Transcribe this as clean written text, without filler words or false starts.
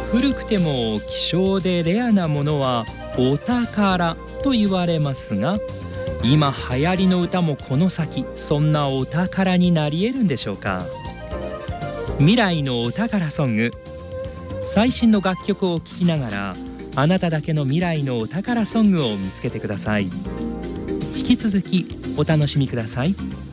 古くても希少でレアなものはお宝と言われますが、今流行りの歌もこの先そんなお宝になり得るんでしょうか。未来のお宝ソング、最新の楽曲を聴きながらあなただけの未来のお宝ソングを見つけてください。引き続きお楽しみください。